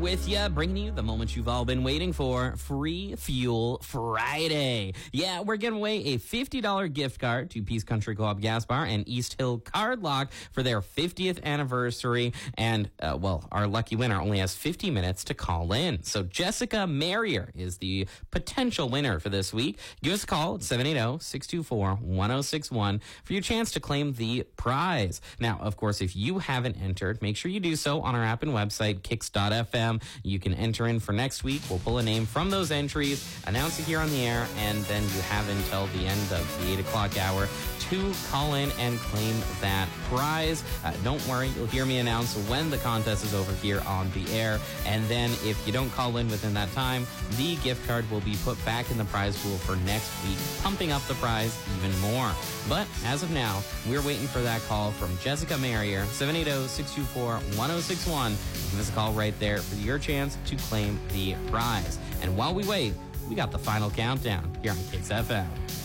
With you, bringing you the moment you've all been waiting for, Free Fuel Friday. Yeah, we're giving away a $50 gift card to Peace Country Co-op Gas Bar and East Hill Card Lock for their 50th anniversary. And, our lucky winner only has 50 minutes to call in. So Jessica Marrier is the potential winner for this week. Give us a call at 780-624-1061 for your chance to claim the prize. Now, of course, if you haven't entered, make sure you do so on our app and website, kicks.fm. You can enter in for next week. We'll pull a name from those entries, announce it here on the air, and then you have until the end of the 8 o'clock hour to call in and claim that prize. Don't worry, you'll hear me announce when the contest is over here on the air. And then if you don't call in within that time, the gift card will be put back in the prize pool for next week, pumping up the prize even more. But as of now, we're waiting for that call from Jessica Marrier, 780-624-1061. Give us a call right there for your chance to claim the prize. And while we wait, we got the final countdown here on Kicks FM.